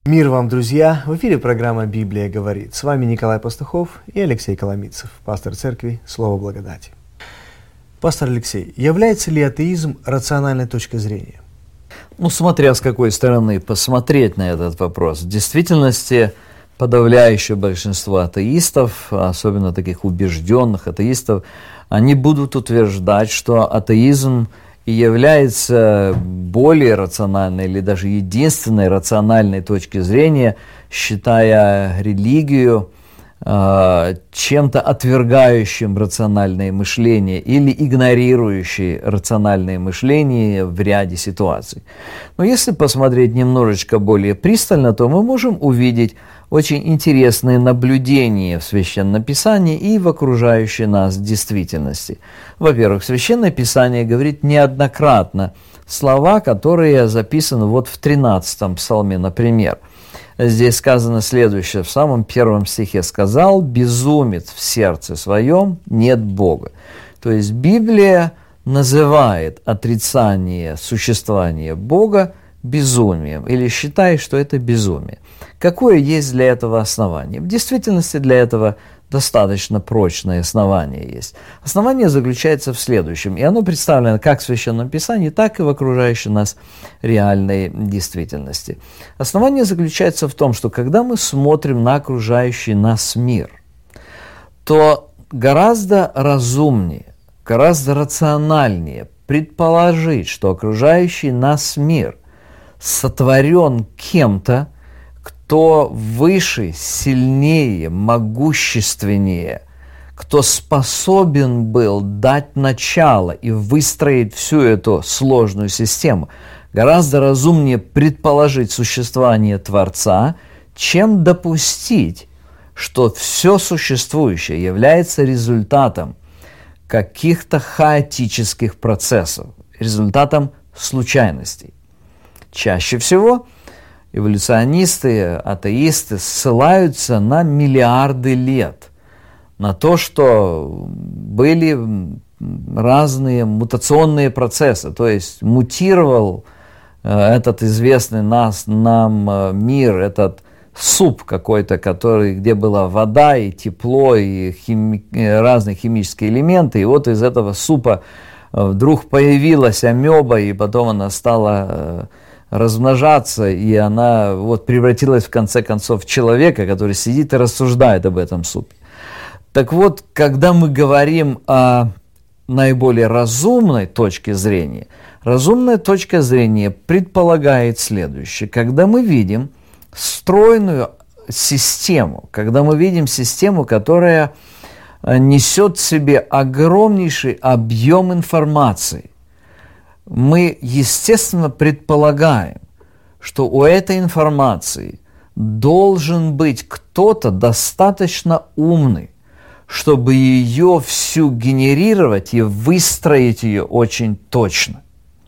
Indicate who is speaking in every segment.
Speaker 1: Мир вам, друзья! В эфире программа «Библия говорит». С вами Николай Пастухов и Алексей Коломийцев, пастор церкви «Слово благодати». Пастор Алексей, является ли атеизм рациональной точкой зрения?
Speaker 2: Смотря с какой стороны посмотреть на этот вопрос. В действительности, подавляющее большинство атеистов, особенно таких убежденных атеистов, они будут утверждать, что атеизм и является более рациональной или даже единственной рациональной точки зрения, считая религию чем-то отвергающим рациональное мышление или игнорирующим рациональное мышление в ряде ситуаций. Но если посмотреть немножечко более пристально, то мы можем увидеть очень интересные наблюдения в Священном Писании и в окружающей нас действительности. Во-первых, Священное Писание говорит неоднократно слова, которые записаны в 13-м псалме, например. Здесь сказано следующее, в самом первом стихе сказал: «Безумец в сердце своем, нет Бога». То есть Библия называет отрицание существования Бога безумием или считает, что это безумие. Какое есть для этого основание? В действительности для этого достаточно прочное основание есть. Основание заключается в следующем, и оно представлено как в Священном Писании, так и в окружающей нас реальной действительности. Основание заключается в том, что когда мы смотрим на окружающий нас мир, то гораздо разумнее, гораздо рациональнее предположить, что окружающий нас мир сотворен кем-то, кто выше, сильнее, могущественнее, кто способен был дать начало и выстроить всю эту сложную систему. Гораздо разумнее предположить существование Творца, чем допустить, что все существующее является результатом каких-то хаотических процессов, результатом случайностей. Чаще всего эволюционисты, атеисты ссылаются на миллиарды лет, на то, что были разные мутационные процессы, то есть мутировал этот известный нам мир, этот суп какой-то, где была вода и тепло, и разные химические элементы, и вот из этого супа вдруг появилась амеба, и потом она стала размножаться, и она превратилась в конце концов в человека, который сидит и рассуждает об этом супе. Так вот, когда мы говорим о наиболее разумной точке зрения, разумная точка зрения предполагает следующее. Когда мы видим стройную систему, когда мы видим систему, которая несет в себе огромнейший объем информации, мы, естественно, предполагаем, что у этой информации должен быть кто-то достаточно умный, чтобы ее всю генерировать и выстроить ее очень точно.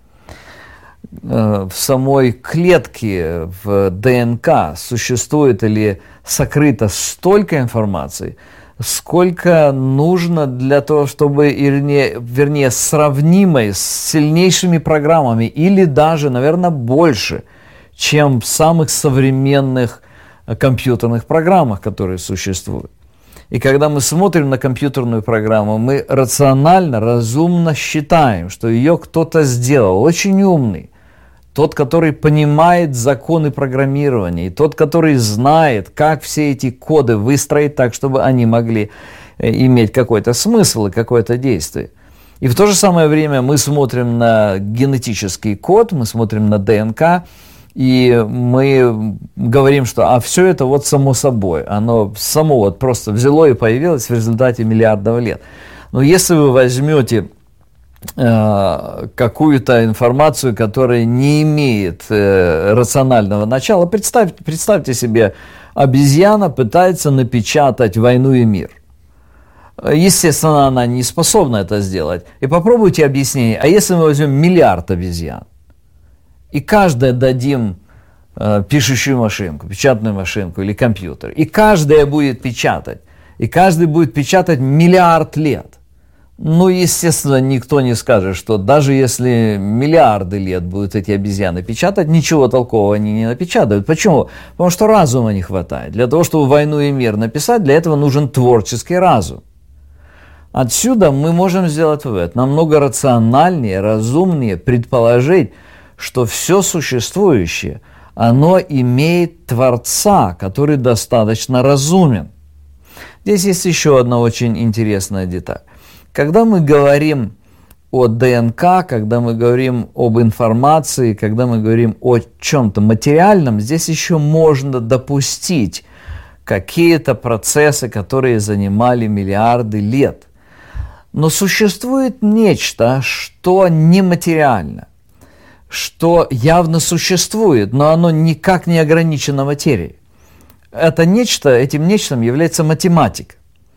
Speaker 2: В самой клетке, в ДНК существует или сокрыто столько информации, сколько нужно для того, чтобы, вернее, сравнимой с сильнейшими программами, или даже, наверное, больше, чем в самых современных компьютерных программах, которые существуют. И когда мы смотрим на компьютерную программу, мы рационально, разумно считаем, что ее кто-то сделал, очень умный, тот, который понимает законы программирования, и тот, который знает, как все эти коды выстроить так, чтобы они могли иметь какой-то смысл и какое-то действие. И в то же самое время мы смотрим на генетический код, мы смотрим на ДНК, и мы говорим, что все это само собой, оно само просто взяло и появилось в результате миллиардов лет. Но если вы возьмете какую-то информацию, которая не имеет рационального начала. Представьте себе, обезьяна пытается напечатать «Войну и мир». Естественно, она не способна это сделать. И попробуйте объяснение. А если мы возьмем миллиард обезьян, и каждая дадим пишущую машинку, печатную машинку или компьютер, и каждая будет печатать, и каждый будет печатать миллиард лет, Естественно, никто не скажет, что даже если миллиарды лет будут эти обезьяны печатать, ничего толкового они не напечатают. Почему? Потому что разума не хватает. Для того, чтобы «Войну и мир» написать, для этого нужен творческий разум. Отсюда мы можем сделать вывод. Намного рациональнее, разумнее предположить, что все существующее, оно имеет Творца, который достаточно разумен. Здесь есть еще одна очень интересная деталь. Когда мы говорим о ДНК, когда мы говорим об информации, когда мы говорим о чем-то материальном, здесь еще можно допустить какие-то процессы, которые занимали миллиарды лет. Но существует нечто, что нематериально, что явно существует, но оно никак не ограничено материей. Это нечто, этим нечтом является математика.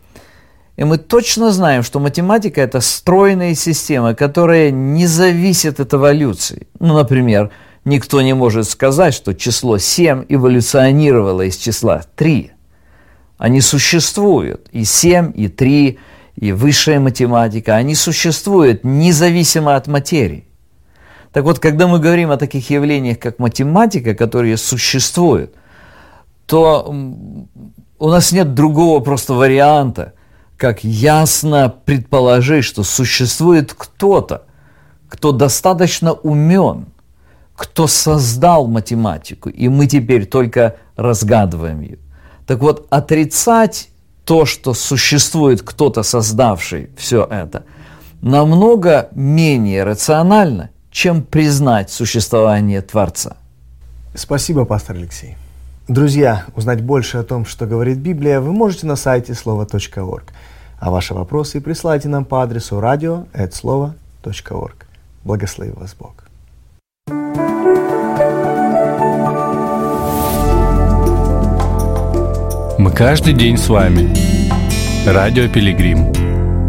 Speaker 2: И мы точно знаем, что математика – это стройная система, которая не зависит от эволюции. Например, никто не может сказать, что число 7 эволюционировало из числа 3. Они существуют, и 7, и 3, и высшая математика, они существуют независимо от материи. Так вот, когда мы говорим о таких явлениях, как математика, которые существуют, то у нас нет другого просто варианта, как ясно предположить, что существует кто-то, кто достаточно умен, кто создал математику, и мы теперь только разгадываем ее. Так вот, отрицать то, что существует кто-то, создавший все это, намного менее рационально, чем признать существование Творца.
Speaker 1: Спасибо, пастор Алексей. Друзья, узнать больше о том, что говорит Библия, вы можете на сайте слово.орг. А ваши вопросы присылайте нам по адресу radio@slovo.org. Благослови вас Бог.
Speaker 3: Мы каждый день с вами. Радио Пилигрим.